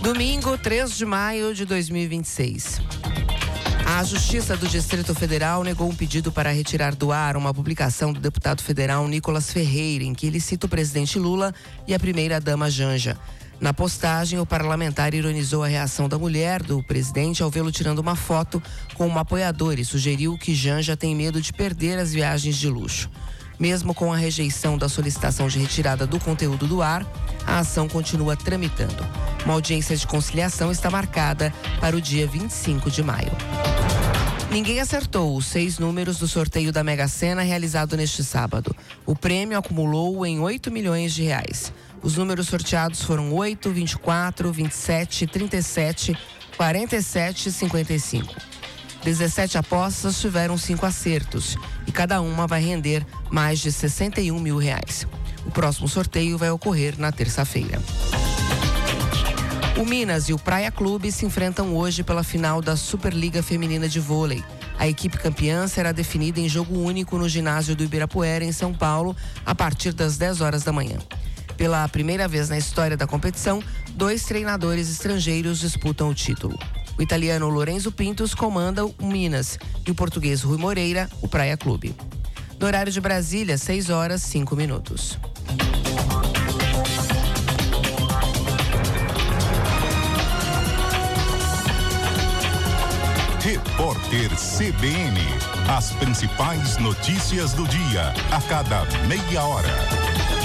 Domingo, 3 de maio de 2026. A Justiça do Distrito Federal negou um pedido para retirar do ar uma publicação do deputado federal Nicolas Ferreira, em que ele cita o presidente Lula e a primeira-dama Janja. Na postagem, o parlamentar ironizou a reação da mulher do presidente ao vê-lo tirando uma foto com uma apoiadora e sugeriu que Janja tem medo de perder as viagens de luxo. Mesmo com a rejeição da solicitação de retirada do conteúdo do ar, a ação continua tramitando. Uma audiência de conciliação está marcada para o dia 25 de maio. Ninguém acertou os 6 números do sorteio da Mega Sena realizado neste sábado. O prêmio acumulou em 8 milhões de reais. Os números sorteados foram 8, 24, 27, 37, 47 e 55. 17 apostas tiveram 5 acertos e cada uma vai render mais de 61 mil reais. O próximo sorteio vai ocorrer na terça-feira. O Minas e o Praia Clube se enfrentam hoje pela final da Superliga Feminina de Vôlei. A equipe campeã será definida em jogo único no ginásio do Ibirapuera, em São Paulo, a partir das 10 horas da manhã. Pela primeira vez na história da competição, 2 treinadores estrangeiros disputam o título. O italiano Lorenzo Pintos comanda o Minas e o português Rui Moreira, o Praia Clube. No horário de Brasília, 6 horas 5 minutos. Repórter CBN. As principais notícias do dia, a cada meia hora.